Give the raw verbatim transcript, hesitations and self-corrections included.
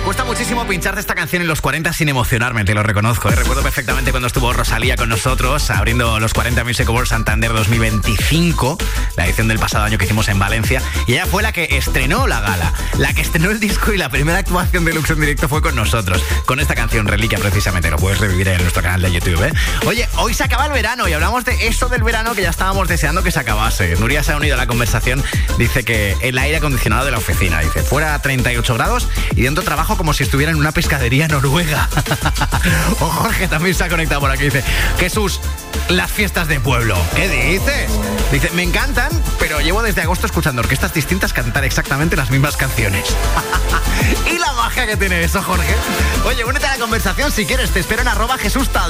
cuesta muchísimo pincharte esta canción en los cuarenta sin emocionarme, te lo reconozco, ¿eh? Recuerdo perfectamente cuando estuvo Rosalía con nosotros, abriendo los cuarenta Music Awards Santander dos mil veinticinco, la edición del pasado año que hicimos en Valencia, y ella fue la que estrenó la gala, la que estrenó el disco, y la primera actuación de Lux en directo fue con nosotros, con esta canción Reliquia precisamente. Lo puedes revivir en nuestro canal de YouTube, ¿eh? Oye, hoy se acaba el verano y hablamos de eso del verano que ya estábamos deseando que se acabase. Nuria se ha unido a la conversación, dice que el aire acondicionado de la oficina, dice, fuera treinta y ocho grados y dentro trabajo como si estuviera en una pescadería noruega. O Jorge también se ha conectado por aquí, dice, Jesús, las fiestas de pueblo. ¿Qué dices? Dice, me encantan, pero llevo desde agosto escuchando orquestas distintas cantar exactamente las mismas canciones. Y la magia que tiene eso, Jorge. Oye, únete a la conversación si quieres, te espero en arroba Jesús Tal.